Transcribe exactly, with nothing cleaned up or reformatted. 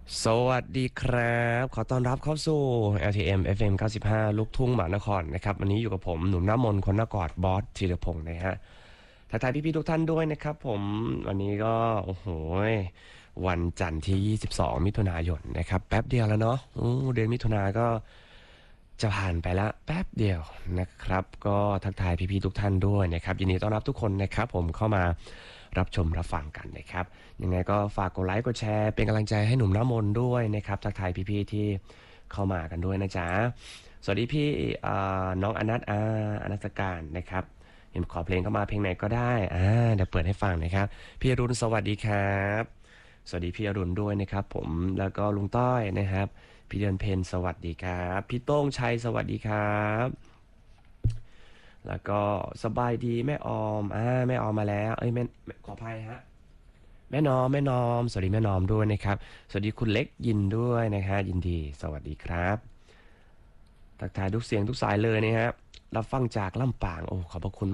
สวัสดีครับขอต้อนรับเข้าสู่ แอล ที เอ็ม เอฟ เอ็ม เก้าสิบห้าลูกทุ่งหมหานครนะครับวันนี้อยู่กับผมหนุ่มหน้ามนต์คนนกอดบอสธีรพงศ์นะฮะทักทายพี่ๆทุกท่านด้วยนะครับผมวันนี้ก็โอ้โหวันจันทร์ที่ยี่สิบสองมิถุนายนนะครับแป๊บเดียวแล้วเนาะอู้เดือนมิถุนาก็จะผ่านไปละแป๊บเดียวนะครับก็ทักทายพี่ๆทุกท่านด้วยนะครับยินดีต้อนรับทุกคนนะครับผมเข้ามารับชมรับฟังกันนะครับ ยังไงก็ฝากกดไลค์กดแชร์เป็นกำลังใจให้หนุ่มน้ำมนต์ด้วยนะครับทักทายพี่ๆที่เข้ามากันด้วยนะจ๊ะสวัสดีพี่อ่าน้องอนัทอาอนัสการนะครับเห็นขอเพลงเข้ามาเพลงไหนก็ได้อ่าเดี๋ยวเปิดให้ฟังนะครับพี่อรุณสวัสดีครับสวัสดีพี่อรุณด้วยนะครับผมแล้วก็ลุงต้อยนะครับพี่เดือนเพ็ญสวัสดีครับพี่โต้งชัยสวัสดีครับแล้วก็สบายดีแม่ออมอ่าแม่ออมมาแล้วเอ้ยแม่ขออภัยฮะ แม่นอมแม่นอมสวัสดีแม่นอมด้วยนะครับสวัสดีคุณเล็กยินด้วยนะฮะยินดีสวัสดีครับทักทายทุกเสียงทุกสายเลยนะฮะรับฟังจากลำปางโอ้ขอบพระคุณ